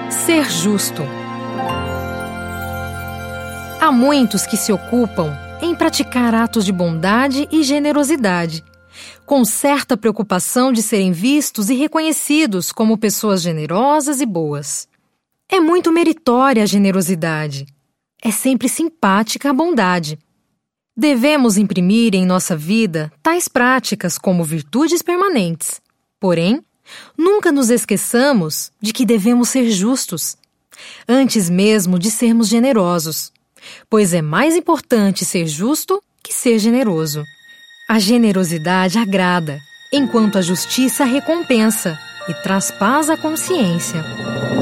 Ser justo. Há muitos que se ocupam em praticar atos de bondade e generosidade, com certa preocupação de serem vistos e reconhecidos como pessoas generosas e boas. É muito meritória a generosidade. É sempre simpática a bondade. Devemos imprimir em nossa vida tais práticas como virtudes permanentes. Porém, nunca nos esqueçamos de que devemos ser justos, antes mesmo de sermos generosos, pois é mais importante ser justo que ser generoso. A generosidade agrada, enquanto a justiça recompensa e traz paz à consciência.